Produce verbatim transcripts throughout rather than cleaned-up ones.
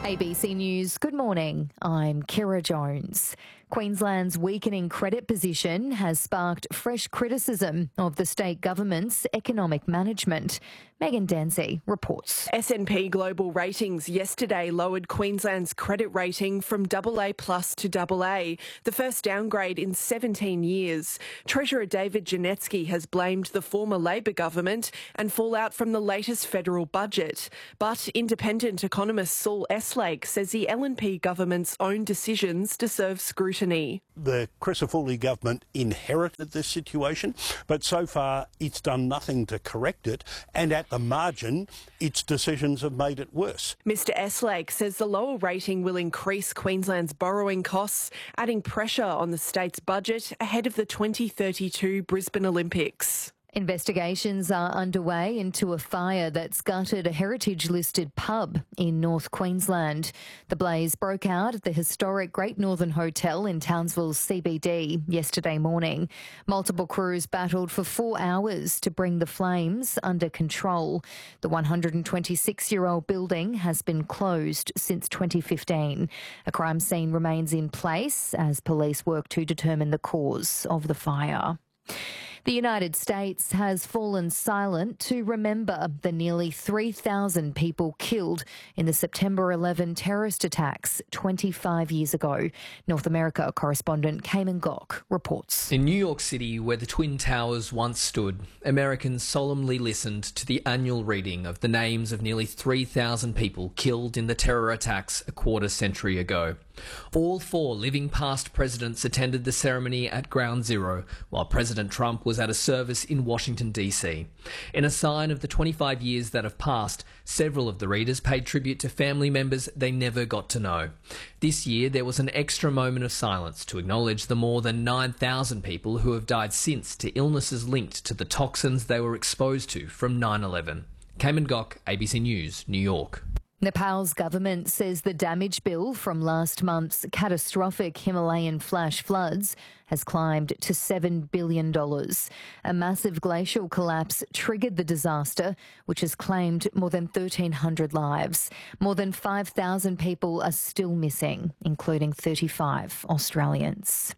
A B C News, good morning. I'm Kira Jones. Queensland's weakening credit position has sparked fresh criticism of the state government's economic management. Megan Dancy reports. S and P Global Ratings yesterday lowered Queensland's credit rating from double A plus to double A, the first downgrade in seventeen years. Treasurer David Janetsky has blamed the former Labor government and fallout from the latest federal budget. But independent economist Saul Eslake says the L N P government's own decisions deserve scrutiny. The Crisafulli government inherited this situation, but so far it's done nothing to correct it, and at the margin, its decisions have made it worse. Mister Eslake says the lower rating will increase Queensland's borrowing costs, adding pressure on the state's budget ahead of the twenty thirty-two Brisbane Olympics. Investigations are underway into a fire that's gutted a heritage-listed pub in North Queensland. The blaze broke out at the historic Great Northern Hotel in Townsville's C B D yesterday morning. Multiple crews battled for four hours to bring the flames under control. The one hundred twenty-six-year-old building has been closed since twenty fifteen. A crime scene remains in place as police work to determine the cause of the fire. The United States has fallen silent to remember the nearly three thousand people killed in the September eleventh terrorist attacks twenty-five years ago. North America correspondent Cayman Gok reports. In New York City, where the Twin Towers once stood, Americans solemnly listened to the annual reading of the names of nearly three thousand people killed in the terror attacks a quarter century ago. All four living past presidents attended the ceremony at Ground Zero, while President Trump was at a service in Washington, D C. In a sign of the twenty-five years that have passed, several of the readers paid tribute to family members they never got to know. This year, there was an extra moment of silence to acknowledge the more than nine thousand people who have died since to illnesses linked to the toxins they were exposed to from nine eleven. Cayman Gok, A B C News, New York. Nepal's government says the damage bill from last month's catastrophic Himalayan flash floods has climbed to seven billion dollars. A massive glacial collapse triggered the disaster, which has claimed more than thirteen hundred lives. More than five thousand people are still missing, including thirty-five Australians.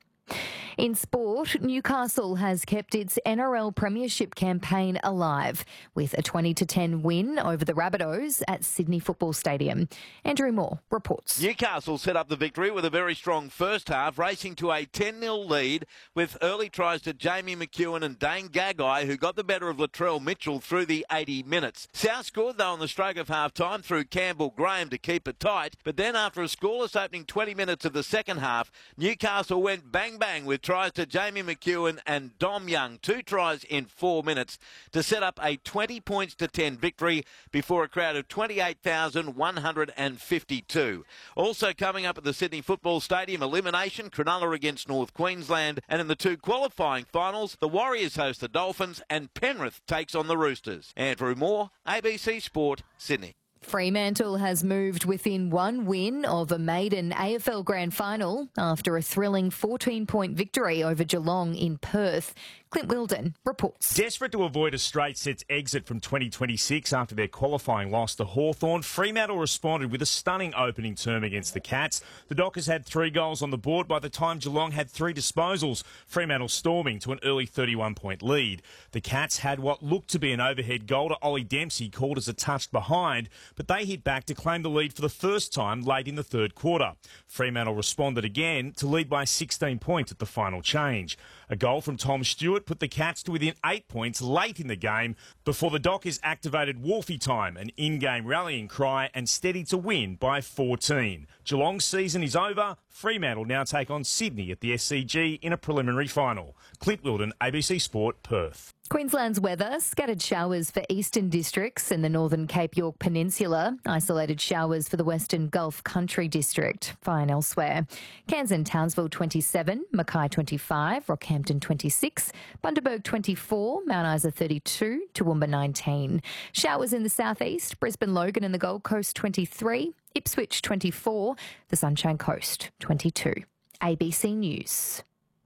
In sport, Newcastle has kept its N R L Premiership campaign alive with a twenty to ten win over the Rabbitohs at Sydney Football Stadium. Andrew Moore reports. Newcastle set up the victory with a very strong first half, racing to a ten nil lead with early tries to Jamie McEwen and Dane Gagai, who got the better of Latrell Mitchell through the eighty minutes. South scored, though, on the stroke of half-time through Campbell Graham to keep it tight, but then after a scoreless opening twenty minutes of the second half, Newcastle went bang-bang with tries to Jamie McEwen and Dom Young, two tries in four minutes to set up a twenty points to ten victory before a crowd of twenty-eight thousand one hundred fifty-two. Also coming up at the Sydney Football Stadium, elimination, Cronulla against North Queensland, and in the two qualifying finals, the Warriors host the Dolphins and Penrith takes on the Roosters. Andrew Moore, A B C Sport, Sydney. Fremantle has moved within one win of a maiden A F L Grand Final after a thrilling fourteen-point victory over Geelong in Perth. Clint Wilden reports. Desperate to avoid a straight sets exit from twenty twenty-six after their qualifying loss to Hawthorn, Fremantle responded with a stunning opening term against the Cats. The Dockers had three goals on the board by the time Geelong had three disposals, Fremantle storming to an early thirty-one-point lead. The Cats had what looked to be an overhead goal to Ollie Dempsey called as a touch behind, but they hit back to claim the lead for the first time late in the third quarter. Fremantle responded again to lead by sixteen points at the final change. A goal from Tom Stewart put the Cats to within eight points late in the game before the Dockers activated Wolfie time, an in-game rallying cry, and steadied to win by fourteen. Geelong's season is over. Fremantle now take on Sydney at the S C G in a preliminary final. Clint Wilden, A B C Sport, Perth. Queensland's weather, scattered showers for eastern districts in the northern Cape York Peninsula, isolated showers for the western Gulf Country district, fine elsewhere. Cairns and Townsville twenty-seven, Mackay twenty-five, Rockhampton twenty-six, Bundaberg twenty-four, Mount Isa thirty-two, Toowoomba nineteen. Showers in the southeast, Brisbane, Logan and the Gold Coast twenty-three, Ipswich twenty-four, the Sunshine Coast twenty-two. A B C News.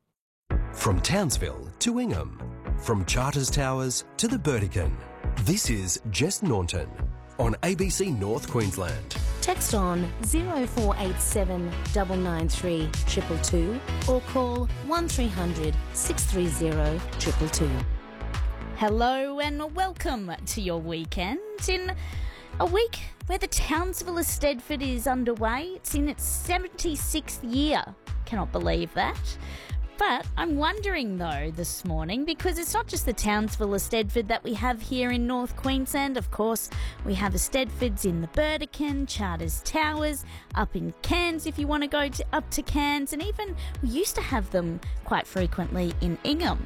From Townsville to Ingham, from Charters Towers to the Burdekin, this is Jess Naunton on A B C North Queensland. Text on zero four eight seven nine nine three two two two or call one three hundred six three zero two two two. Hello and welcome to your weekend in a week where the Townsville Eisteddfod is underway. It's in its seventy-sixth year. Cannot believe that. But I'm wondering though this morning, because it's not just the Townsville Eisteddfod that we have here in North Queensland. Of course, we have Eisteddfods in the Burdekin, Charters Towers, up in Cairns if you want to go to, up to Cairns, and even we used to have them quite frequently in Ingham.